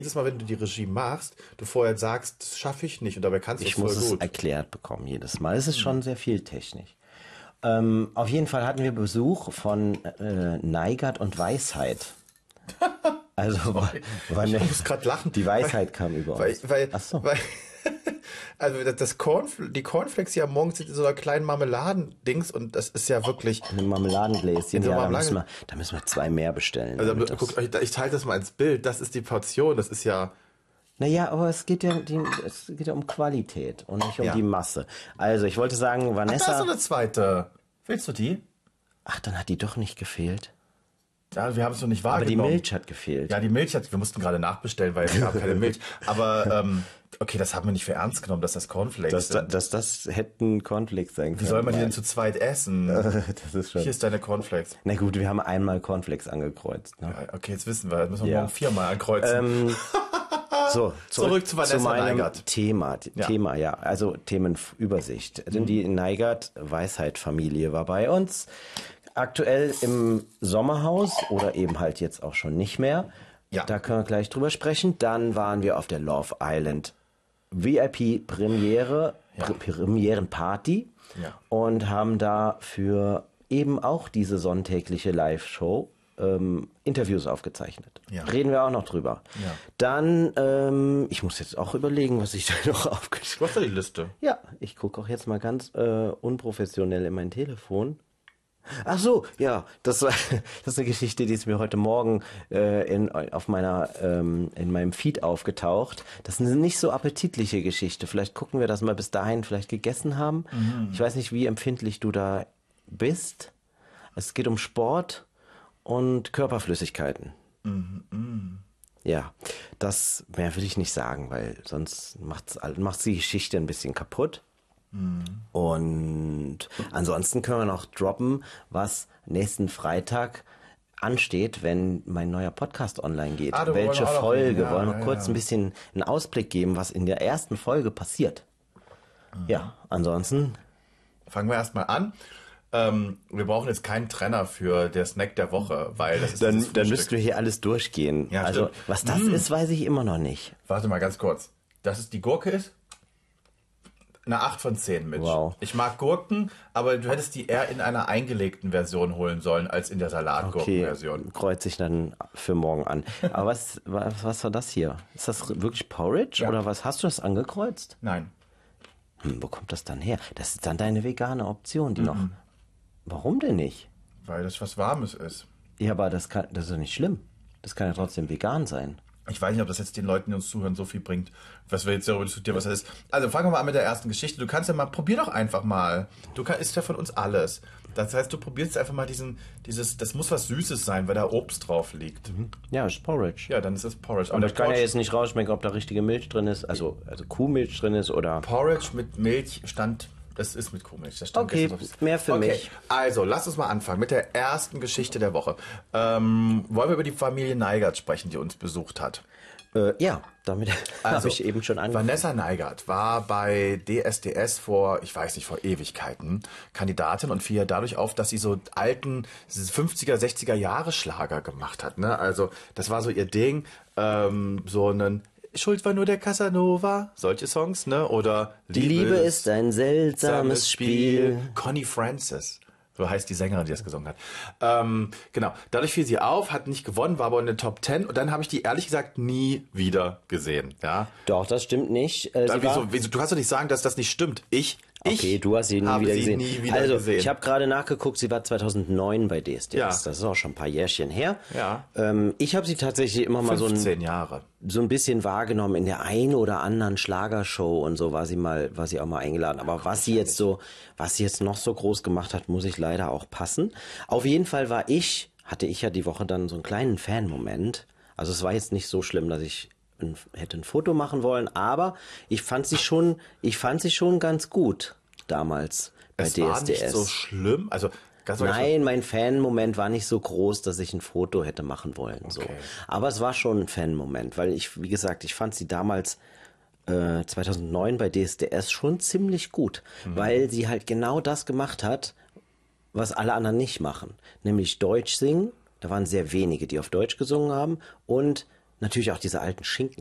jedes Mal, wenn du die Regie machst, du vorher sagst, das schaffe ich nicht und dabei kannst du es voll gut. Ich muss es erklärt bekommen jedes Mal. Es ist schon sehr viel Technik. Auf jeden Fall hatten wir Besuch von Neigert und Weisheit. Also, ich muss gerade lachen. Die Weisheit kam über uns. Ach so. Also die Cornflakes, die am Morgen sind in so einer kleinen Marmeladendings und das ist ja wirklich... Eine Marmeladengläschen, ja, da müssen wir 2 mehr bestellen. Also guckt euch, ich teile das mal ins Bild, das ist die Portion, das ist ja... Naja, aber es geht ja um Qualität und nicht um die Masse. Also ich wollte sagen, Vanessa... Ach, da ist noch eine zweite. Willst du die? Ach, dann hat die doch nicht gefehlt. Ja, wir haben es noch nicht wahrgenommen. Aber die Milch hat gefehlt. Ja, wir mussten gerade nachbestellen, weil wir haben keine Milch. Aber okay, das haben wir nicht für ernst genommen, dass das Cornflakes sind. Das hätten Cornflakes sein können. Wie soll man die denn zu zweit essen? Das ist schon... Hier ist deine Cornflakes. Na gut, wir haben einmal Cornflakes angekreuzt. Ne? Ja, okay, jetzt wissen wir. Das müssen wir morgen 4-mal ankreuzen. So, zurück zu Vanessa meinem Neigert. Thema, also Themenübersicht. Denn die Neigert-Weisheit-Familie war bei uns. Aktuell im Sommerhaus oder eben halt jetzt auch schon nicht mehr. Ja. Da können wir gleich drüber sprechen. Dann waren wir auf der Love Island VIP-Premiere, Premierenparty und haben da für eben auch diese sonntägliche Live-Show Interviews aufgezeichnet. Ja. Reden wir auch noch drüber. Ja. Dann, ich muss jetzt auch überlegen, was ich da noch aufgeschrieben habe. Du hast ja die Liste. Ja, ich gucke auch jetzt mal ganz unprofessionell in mein Telefon. Ach so, ja, das ist eine Geschichte, die ist mir heute Morgen in meinem Feed aufgetaucht. Das ist eine nicht so appetitliche Geschichte. Vielleicht gucken wir das mal bis dahin vielleicht gegessen haben. Mhm. Ich weiß nicht, wie empfindlich du da bist. Es geht um Sport und Körperflüssigkeiten. Mhm. Ja, das mehr will ich nicht sagen, weil sonst macht's die Geschichte ein bisschen kaputt. Und ansonsten können wir noch droppen, was nächsten Freitag ansteht, wenn mein neuer Podcast online geht. Welche Folge? Wollen wir kurz ein bisschen einen Ausblick geben, was in der ersten Folge passiert. Ja, ansonsten... Fangen wir erstmal an. Wir brauchen jetzt keinen Trenner für der Snack der Woche, weil das ist dann müssten wir hier alles durchgehen. Ja, also stimmt. Was das ist, weiß ich immer noch nicht. Warte mal ganz kurz. Dass es die Gurke ist? Eine 8 von 10, Mitch. Wow. Ich mag Gurken, aber du hättest die eher in einer eingelegten Version holen sollen, als in der Salatgurkenversion. Okay, kreuze ich dann für morgen an. Aber was war das hier? Ist das wirklich Porridge oder was? Hast du das angekreuzt? Nein. Wo kommt das dann her? Das ist dann deine vegane Option, die noch... Warum denn nicht? Weil das was Warmes ist. Ja, aber das ist doch nicht schlimm. Das kann ja trotzdem vegan sein. Ich weiß nicht, ob das jetzt den Leuten, die uns zuhören, so viel bringt, was wir jetzt darüber diskutieren, was das ist. Also fangen wir mal an mit der ersten Geschichte. Du kannst ja mal, probier doch einfach mal. Isst ja von uns alles. Das heißt, du probierst einfach mal das muss was Süßes sein, weil da Obst drauf liegt. Ja, ist Porridge. Ja, dann ist es Porridge. Und ich kann ja jetzt nicht rausschmecken, ob da richtige Milch drin ist, also Kuhmilch drin ist oder... Porridge mit Milch das ist mit Kuhmilch. Das stand okay, mehr für mich. Also, lass uns mal anfangen mit der ersten Geschichte der Woche. Wollen wir über die Familie Neigert sprechen, die uns besucht hat? Ja, damit habe ich eben schon angefangen. Vanessa Neigert war bei DSDS vor Ewigkeiten Kandidatin und fiel ja dadurch auf, dass sie so alten 50er, 60er Jahre Schlager gemacht hat. Ne? Also, das war so ihr Ding. So einen Schuld war nur der Casanova, solche Songs, ne? Oder Die Liebe ist ein seltsames Spiel. Connie Francis, so heißt die Sängerin, die das gesungen hat. Genau, dadurch fiel sie auf, hat nicht gewonnen, war aber in den Top 10 und dann habe ich die ehrlich gesagt nie wieder gesehen. Ja? Doch, das stimmt nicht. Wieso? Du kannst doch nicht sagen, dass das nicht stimmt. Okay, du hast sie nie wieder gesehen. Ich habe gerade nachgeguckt, sie war 2009 bei DSDS. Ja. Das ist auch schon ein paar Jährchen her. Ja. Ich habe sie tatsächlich immer mal 15 Jahre. So ein bisschen wahrgenommen. In der einen oder anderen Schlagershow und so war sie auch mal eingeladen. Aber was sie jetzt noch so groß gemacht hat, muss ich leider auch passen. Auf jeden Fall hatte ich ja die Woche dann so einen kleinen Fan-Moment. Also es war jetzt nicht so schlimm, dass ich hätte ein Foto machen wollen, aber ich fand sie schon ganz gut damals bei DSDS. War nicht so schlimm? Also nein, mein Fan-Moment war nicht so groß, dass ich ein Foto hätte machen wollen. Okay. So. Aber es war schon ein Fan-Moment, weil wie gesagt, ich fand sie damals 2009 bei DSDS schon ziemlich gut, weil sie halt genau das gemacht hat, was alle anderen nicht machen, nämlich Deutsch singen. Da waren sehr wenige, die auf Deutsch gesungen haben und Natürlich auch diese alten Schinken.